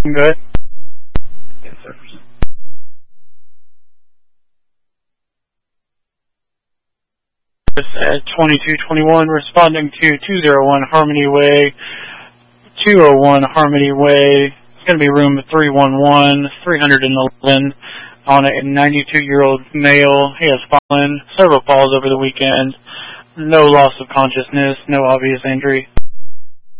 Good. Yes, sir. At 2221, responding to 201 Harmony Way, 201 Harmony Way. It's going to be room 311, 311, on a 92-year-old male. He has fallen, several falls over the weekend. No loss of consciousness, no obvious injury.